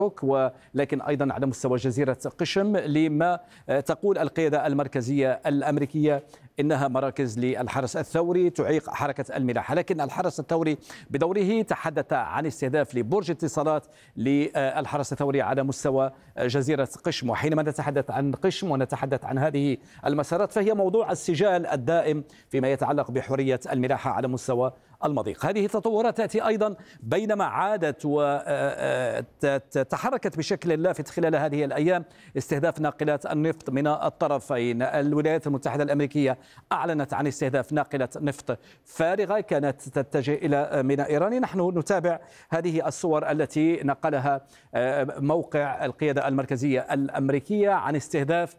ولكن أيضا على مستوى جزيرة قشم لما تقول القيادة المركزية الأمريكية إنها مراكز للحرس الثوري تعيق حركة الملاحة. لكن الحرس الثوري بدوره تحدث عن استهداف لبرج اتصالات للحرس الثوري على مستوى جزيرة قشم. وحينما نتحدث عن قشم ونتحدث عن هذه المسارات فهي موضوع السجال الدائم فيما يتعلق بحرية الملاحة على مستوى المضيق. هذه التطورات تأتي أيضا بينما عادت وتحركت بشكل لافت خلال هذه الأيام استهداف ناقلات النفط من الطرفين. الولايات المتحدة الأمريكية أعلنت عن استهداف ناقلة نفط فارغة كانت تتجه إلى ميناء إيراني. نحن نتابع هذه الصور التي نقلها موقع القيادة المركزية الأمريكية عن استهداف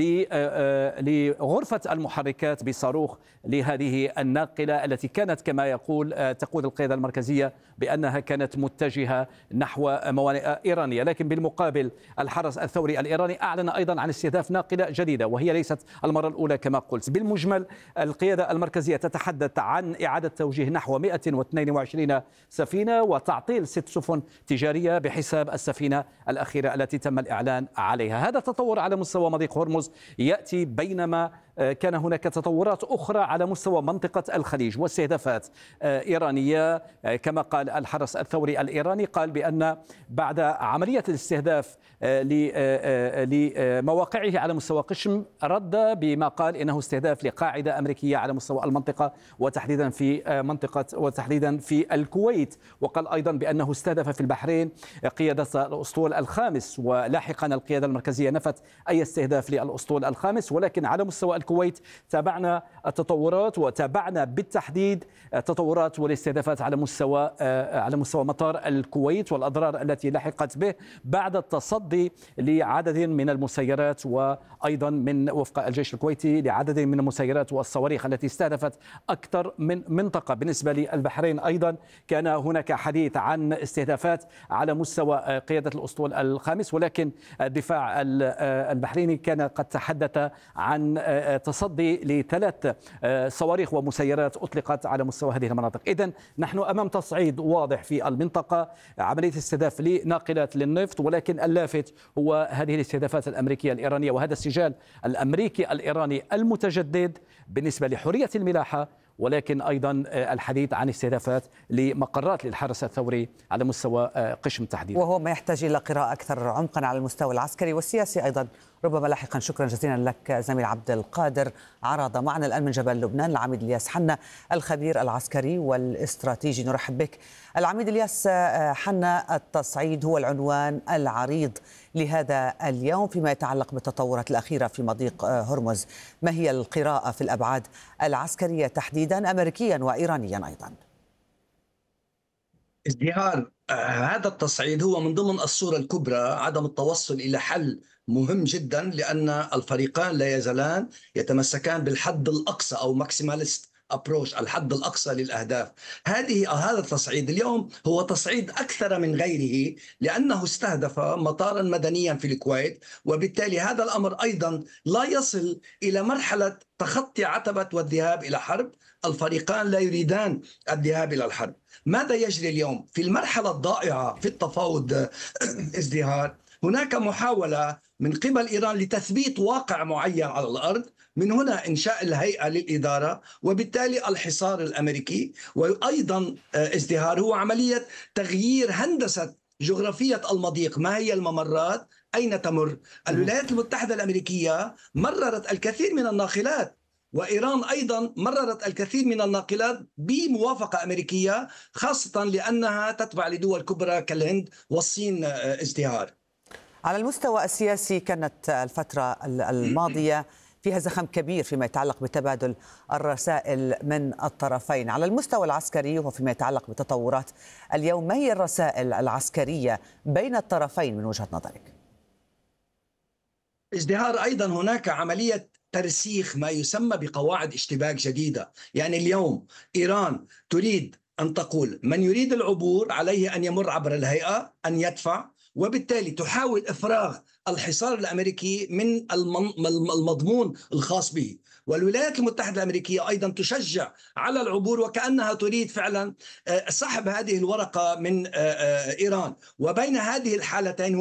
لغرفة المحركات بصاروخ لهذه الناقلة التي كانت كما تقول القيادة المركزية بأنها كانت متجهة نحو موانئ إيرانية. لكن بالمقابل الحرس الثوري الإيراني أعلن أيضا عن استهداف ناقلة جديدة وهي ليست المرة الأولى كما قلت. بالمجمل القيادة المركزية تتحدث عن إعادة توجيه نحو 122 سفينة وتعطيل 6 سفن تجارية بحساب السفينة الأخيرة التي تم الإعلان عليها. هذا التطور على مستوى مضيق هرمز يأتي بينما كان هناك تطورات أخرى على مستوى منطقة الخليج واستهدافات إيرانية. كما قال الحرس الثوري الإيراني قال بأن بعد عملية الاستهداف لمواقعه على مستوى قشم رد بما قال إنه استهداف لقاعدة أمريكية على مستوى المنطقة وتحديدا في الكويت. وقال أيضا بأنه استهدف في البحرين قيادة الأسطول الخامس ولاحقا القيادة المركزية نفت أي استهداف للأسطول الخامس. ولكن على مستوى الكويت تابعنا التطورات وتابعنا بالتحديد التطورات والاستهدافات على مستوى مطار الكويت والأضرار التي لحقت به بعد التصدي لعدد من المسيرات وأيضا من وفق الجيش الكويتي لعدد من المسيرات والصواريخ التي استهدفت أكثر من منطقة. بالنسبة للبحرين أيضا كان هناك حديث عن استهدافات على مستوى قيادة الأسطول الخامس ولكن الدفاع البحريني كان قد تحدث عن تصدي ل3 صواريخ ومسيرات أطلقت على مستوى هذه المناطق. إذن نحن أمام تصعيد واضح في المنطقة عملية استهداف لناقلات للنفط. ولكن اللافت هو هذه الاستهدافات الأمريكية الإيرانية وهذا السجال الأمريكي الإيراني المتجدد بالنسبة لحرية الملاحة. ولكن أيضا الحديث عن استهدافات لمقرات للحرس الثوري على مستوى قشم تحديدا وهو ما يحتاج إلى قراءة أكثر عمقا على المستوى العسكري والسياسي أيضا ربما لاحقا. شكرا جزيلا لك زميل عبد القادر عراضة. معنا الآن من جبل لبنان العميد الياس حنا الخبير العسكري والاستراتيجي. نرحب بك العميد الياس حنا. التصعيد هو العنوان العريض لهذا اليوم فيما يتعلق بالتطورات الأخيرة في مضيق هرمز. ما هي القراءة في الأبعاد العسكرية تحديدا أمريكيا وإيرانيا أيضا؟ ازدهار هذا التصعيد هو من ضمن الصورة الكبرى عدم التوصل إلى حل مهم جدا لأن الفريقان لا يزالان يتمسكان بالحد الأقصى أو ماكسيماليست أبروش الحد الأقصى للأهداف. هذا التصعيد اليوم هو تصعيد أكثر من غيره لأنه استهدف مطارا مدنيا في الكويت وبالتالي هذا الأمر أيضا لا يصل إلى مرحلة تخطي عتبة والذهاب إلى حرب. الفريقان لا يريدان الذهاب إلى الحرب. ماذا يجري اليوم في المرحلة الضائعة في التفاوض ازدهار؟ هناك محاولة من قبل إيران لتثبيت واقع معين على الأرض، من هنا إنشاء الهيئة للإدارة وبالتالي الحصار الأمريكي. وأيضا ازدهار هو عملية تغيير هندسة جغرافية المضيق. ما هي الممرات؟ أين تمر؟ الولايات المتحدة الأمريكية مررت الكثير من الناقلات وإيران أيضا مررت الكثير من الناقلات بموافقة أمريكية خاصة لأنها تتبع لدول كبرى كالهند والصين. ازدهار على المستوى السياسي كانت الفترة الماضية فيها زخم كبير فيما يتعلق بتبادل الرسائل من الطرفين. على المستوى العسكري وفيما يتعلق بتطورات اليوم ما هي الرسائل العسكرية بين الطرفين من وجهة نظرك؟ ازدهار أيضا هناك عملية ترسيخ ما يسمى بقواعد اشتباك جديدة. يعني اليوم إيران تريد أن تقول من يريد العبور عليه أن يمر عبر الهيئة أن يدفع وبالتالي تحاول إفراغ الحصار الأمريكي من المضمون الخاص به. والولايات المتحدة الأمريكية أيضا تشجع على العبور، وكأنها تريد فعلا سحب هذه الورقة من إيران. وبين هذه الحالتين